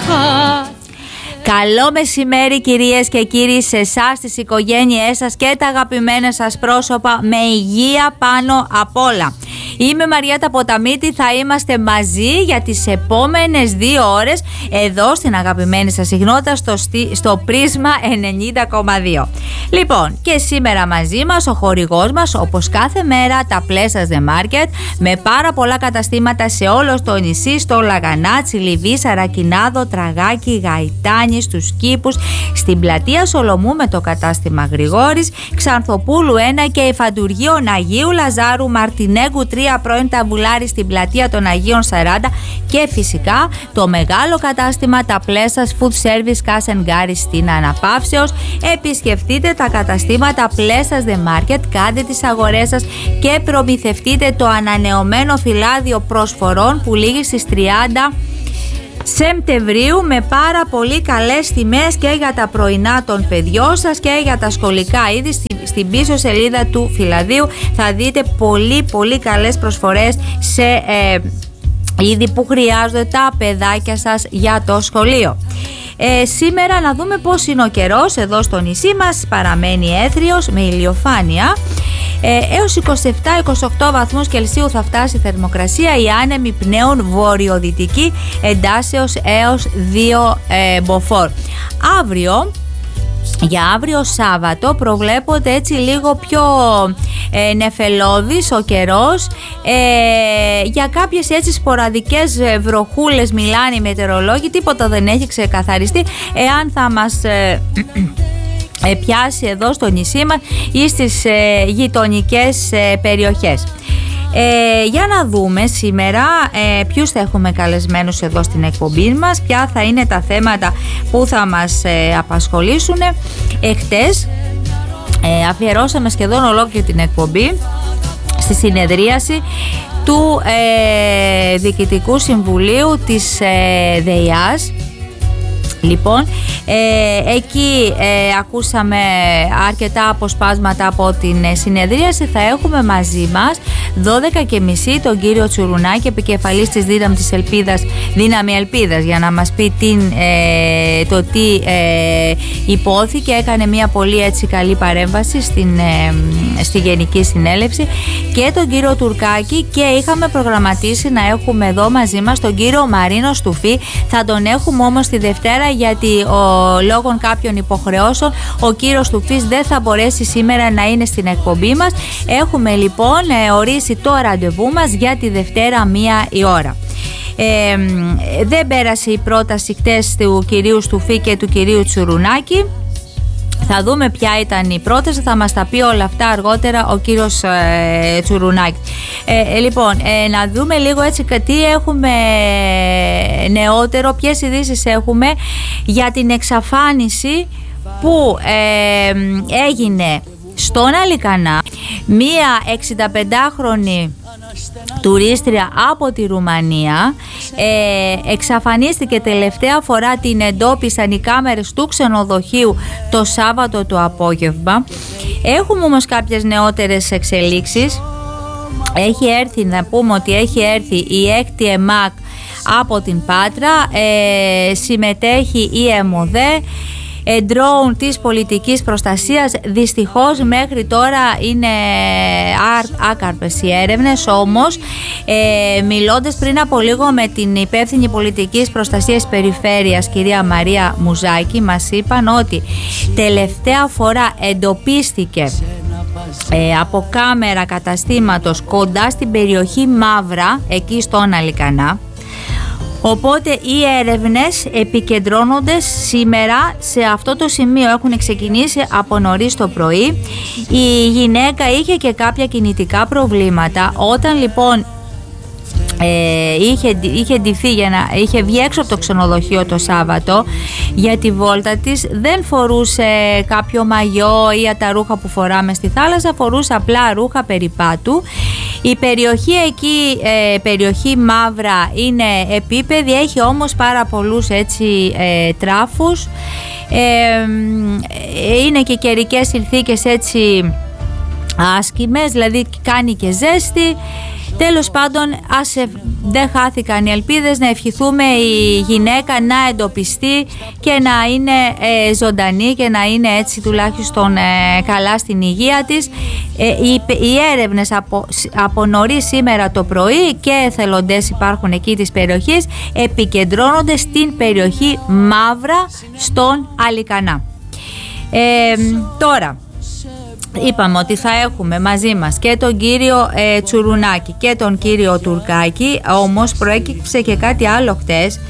Καλό μεσημέρι κυρίες και κύριοι σε εσάς, τις οικογένειές σας και τα αγαπημένα σας πρόσωπα, με υγεία πάνω απ' όλα. Είμαι Μαριέτα Ποταμίτη, θα είμαστε μαζί για τις επόμενες 2 ώρες εδώ στην αγαπημένη σας συχνότητα στο Πρίσμα 90,2. Λοιπόν, και σήμερα μαζί μας ο χορηγός μας, όπως κάθε μέρα, τα Plessas The Market, με πάρα πολλά καταστήματα σε όλο το νησί, στο Λαγανάτσι, Λιβύη, Σαρακινάδο, Τραγάκι, Γαϊτάνη, στους Κήπους, στην πλατεία Σολομού με το κατάστημα Γρηγόρης, Ξανθοπούλου 1 και υφαντουργείο Αγίου Λαζάρου, Μαρτινέγκου 3, πρώην Ταβουλάρη στην πλατεία των Αγίων 40 και φυσικά το μεγάλο κατάστημα τα Plessas Food Service Cash and Carry στην Αναπαύσεως. Επισκεφτείτε τα καταστήματα Plessas The Market, κάντε τις αγορές σας και προμηθευτείτε το ανανεωμένο φυλάδιο προσφορών που λήγει στις 30 Σεπτεμβρίου με πάρα πολύ καλές τιμές και για τα πρωινά των παιδιών σας και για τα σχολικά είδη. Στην πίσω σελίδα του φυλαδίου θα δείτε πολύ καλές προσφορές σε είδη που χρειάζονται τα παιδάκια σας για το σχολείο. Σήμερα να δούμε πώς είναι ο καιρός εδώ στο νησί μας. Παραμένει έθριος με ηλιοφάνεια. Έως 27-28 βαθμούς Κελσίου θα φτάσει η θερμοκρασία. Η άνεμη πνέουν βορειοδυτική εντάσεως έως 2 μποφόρ. Για αύριο Σάββατο προβλέπονται έτσι λίγο πιο νεφελώδης ο καιρός, για κάποιες έτσι σποραδικές βροχούλες μιλάνε οι μετεωρολόγοι, τίποτα δεν έχει ξεκαθαριστεί εάν θα μας πιάσει εδώ στο νησί μας ή στις γειτονικές περιοχές. Για να δούμε σήμερα ποιους θα έχουμε καλεσμένους εδώ στην εκπομπή μας, ποια θα είναι τα θέματα που θα μας απασχολήσουν. Εχθές αφιερώσαμε σχεδόν ολόκληρη την εκπομπή στη συνεδρίαση του Διοικητικού Συμβουλίου της ΔΕΙΑΣ. Λοιπόν, εκεί ακούσαμε αρκετά αποσπάσματα από την συνεδρίαση. Θα έχουμε μαζί μας 12:30 τον κύριο Τσουρουνάκη, επικεφαλής της Δύναμη Ελπίδας, για να μας πει το τι υπόθηκε. Έκανε μια πολύ έτσι καλή παρέμβαση στη Γενική Συνέλευση, και τον κύριο Τουρκάκη, και είχαμε προγραμματίσει να έχουμε εδώ μαζί μας τον κύριο Μαρίνο Στουφή. Θα τον έχουμε όμως τη Δευτέρα, γιατί λόγω κάποιων υποχρεώσεων ο κύριος Στουφής δεν θα μπορέσει σήμερα να είναι στην εκπομπή μας. Έχουμε λοιπόν ορίσει το ραντεβού μας για τη Δευτέρα 1 η ώρα. Δεν πέρασε η πρόταση χτες του κυρίου Στουφή και του κυρίου Τσουρουνάκη. Θα δούμε ποια ήταν η πρόταση, θα μας τα πει όλα αυτά αργότερα ο κύριος Τσουρουνάκη. Λοιπόν, να δούμε λίγο έτσι τι έχουμε νεότερο, ποιες ειδήσεις έχουμε για την εξαφάνιση που έγινε στον Αλικανά. Μία 65χρονη τουρίστρια από τη Ρουμανία εξαφανίστηκε τελευταία φορά, την εντόπισαν οι κάμερες του ξενοδοχείου το Σάββατο το απόγευμα. Έχουμε όμως κάποιες νεότερες εξελίξεις. Έχει έρθει, να πούμε ότι έχει έρθει η 6η ΕΜΑΚ από την Πάτρα, συμμετέχει η ΕΜΟΔΕ, ντρόουν της πολιτικής προστασίας. Δυστυχώς μέχρι τώρα είναι άκαρπες οι έρευνες, όμως μιλώντας πριν από λίγο με την υπεύθυνη πολιτικής προστασίας περιφέρειας, κυρία Μαρία Μουζάκη, μας είπαν ότι τελευταία φορά εντοπίστηκε από κάμερα καταστήματος κοντά στην περιοχή Μαύρα, εκεί στον Αλικανά. Οπότε οι έρευνες επικεντρώνονται σήμερα σε αυτό το σημείο. Έχουν ξεκινήσει από νωρίς το πρωί. Η γυναίκα είχε και κάποια κινητικά προβλήματα. Όταν λοιπόν είχε βγει έξω από το ξενοδοχείο το Σάββατο για τη βόλτα της, δεν φορούσε κάποιο μαγιό ή τα ρούχα που φοράμε στη θάλασσα, φορούσε απλά ρούχα περιπάτου. Η περιοχή εκεί, περιοχή Μαύρα, είναι επίπεδη, έχει όμως πάρα πολλούς έτσι τράφους, είναι και καιρικές συνθήκες έτσι άσκημες, δηλαδή κάνει και ζέστη. Τέλος πάντων, δεν χάθηκαν οι ελπίδες, να ευχηθούμε η γυναίκα να εντοπιστεί και να είναι ζωντανή και να είναι έτσι τουλάχιστον καλά στην υγεία της. Οι έρευνες από νωρίς σήμερα το πρωί και εθελοντές υπάρχουν εκεί της περιοχής, επικεντρώνονται στην περιοχή Μαύρα στον Αλικανά. Τώρα είπαμε ότι θα έχουμε μαζί μας και τον κύριο Τσουρουνάκη και τον κύριο Τουρκάκη, όμως προέκυψε και κάτι άλλο χτες.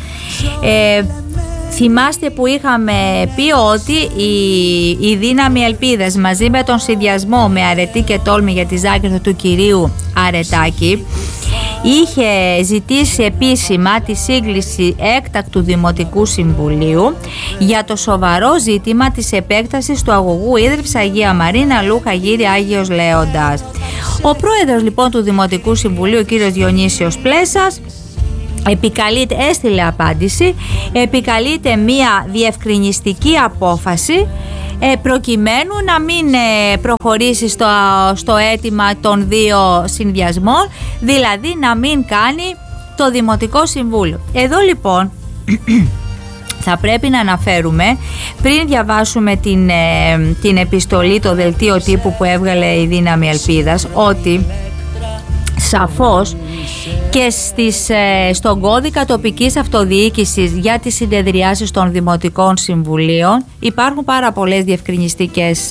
Θυμάστε που είχαμε πει ότι η δύναμη Ελπίδας μαζί με τον συνδυασμό με αρετή και τόλμη για τη Ζάκυνθο του κυρίου Αρετάκη είχε ζητήσει επίσημα τη σύγκληση έκτακτου Δημοτικού Συμβουλίου για το σοβαρό ζήτημα της επέκτασης του αγωγού ίδρυψης Αγία Μαρίνα Λούχα Γύρι Άγιος Λέοντας. Ο πρόεδρος λοιπόν του Δημοτικού Συμβουλίου, ο κύριος Διονύσιος Πλέσας, έστειλε απάντηση, επικαλείται μία διευκρινιστική απόφαση προκειμένου να μην προχωρήσει στο αίτημα των δύο συνδυασμών, δηλαδή να μην κάνει το Δημοτικό Συμβούλιο. Εδώ λοιπόν θα πρέπει να αναφέρουμε, πριν διαβάσουμε την επιστολή, το δελτίο τύπου που έβγαλε η Δύναμη Ελπίδας, ότι σαφώς και στον κώδικα τοπικής αυτοδιοίκησης για τις συνεδριάσεις των Δημοτικών Συμβουλίων υπάρχουν πάρα πολλές διευκρινιστικές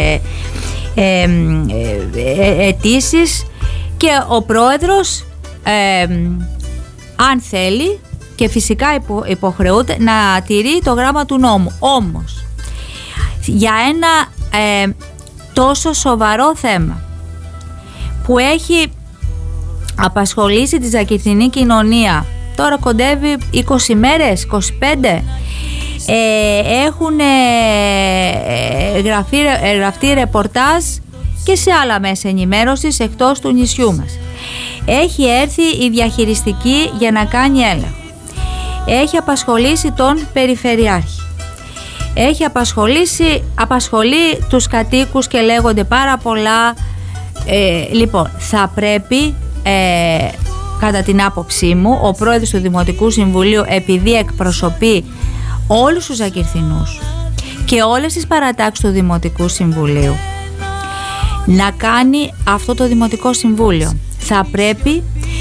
αιτήσεις και ο πρόεδρος αν θέλει και φυσικά υποχρεούται να τηρεί το γράμμα του νόμου. Όμως για ένα τόσο σοβαρό θέμα που έχει απασχολήσει τη ζακυνθινή κοινωνία, τώρα κοντεύει 20 μέρες, 25, έχουν γραφτεί ρεπορτάζ και σε άλλα μέσα ενημέρωσης εκτός του νησιού μας. Έχει έρθει η διαχειριστική για να κάνει έλεγχο. Έχει απασχολήσει τον Περιφερειάρχη. Έχει απασχολεί τους κατοίκους και λέγονται πάρα πολλά. Λοιπόν, θα πρέπει κατά την άποψή μου ο πρόεδρος του Δημοτικού Συμβουλίου, επειδή εκπροσωπεί όλους τους Ζακυνθινούς και όλες τις παρατάξεις του Δημοτικού Συμβουλίου, να κάνει αυτό το Δημοτικό Συμβούλιο. Θα πρέπει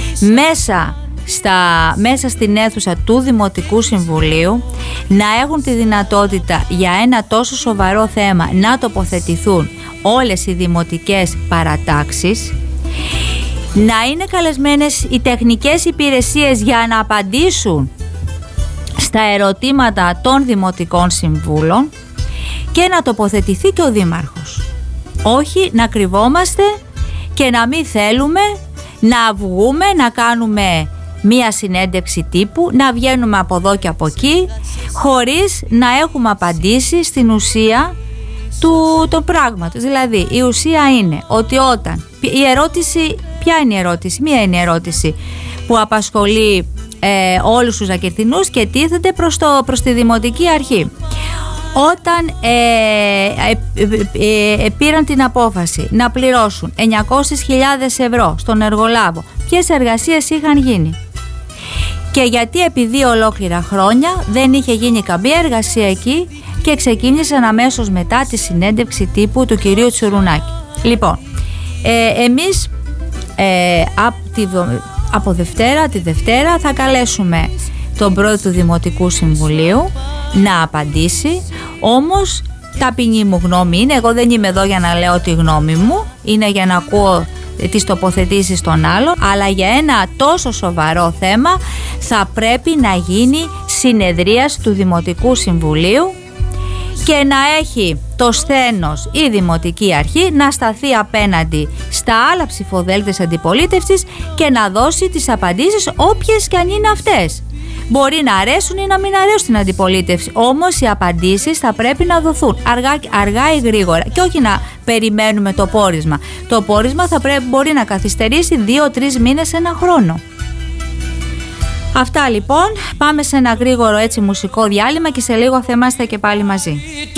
μέσα στην αίθουσα του Δημοτικού Συμβουλίου να έχουν τη δυνατότητα για ένα τόσο σοβαρό θέμα να τοποθετηθούν όλες οι δημοτικές παρατάξεις, να είναι καλεσμένες οι τεχνικές υπηρεσίες για να απαντήσουν στα ερωτήματα των Δημοτικών Συμβούλων και να τοποθετηθεί και ο Δήμαρχος. Όχι να κρυβόμαστε και να μην θέλουμε να βγούμε, να κάνουμε μία συνέντευξη τύπου, να βγαίνουμε από εδώ και από εκεί χωρίς να έχουμε απαντήσει στην ουσία του πράγματος. Δηλαδή η ουσία είναι ότι όταν η ερώτηση, ποια είναι η ερώτηση? Μία είναι η ερώτηση που απασχολεί όλους τους Ζακυνθινούς και τίθεται προς τη Δημοτική Αρχή. Όταν πήραν την απόφαση να πληρώσουν 900.000 ευρώ στον εργολάβο, ποιες εργασίες είχαν γίνει? Και γιατί επί 2 ολόκληρα χρόνια δεν είχε γίνει καμία εργασία εκεί και ξεκίνησαν αμέσως μετά τη συνέντευξη τύπου του κυρίου Τσουρουνάκη. Λοιπόν, εμείς από τη Δευτέρα θα καλέσουμε τον πρόεδρο του Δημοτικού Συμβουλίου να απαντήσει, όμως ταπεινή μου γνώμη είναι, εγώ δεν είμαι εδώ για να λέω τη γνώμη μου, είναι για να ακούω τις τοποθετήσεις των άλλων, αλλά για ένα τόσο σοβαρό θέμα θα πρέπει να γίνει συνεδρίαση του Δημοτικού Συμβουλίου και να έχει το σθένος η Δημοτική Αρχή να σταθεί απέναντι στα άλλα ψηφοδέλτες αντιπολίτευσης και να δώσει τις απαντήσεις όποιες και αν είναι αυτές. Μπορεί να αρέσουν ή να μην αρέσουν στην αντιπολίτευση, όμως οι απαντήσεις θα πρέπει να δοθούν αργά ή γρήγορα και όχι να περιμένουμε το πόρισμα. Το πόρισμα μπορεί να καθυστερήσει 2-3 μήνες, 1 χρόνο. Αυτά λοιπόν, πάμε σε ένα γρήγορο έτσι μουσικό διάλειμμα και σε λίγο θα είμαστε και πάλι μαζί.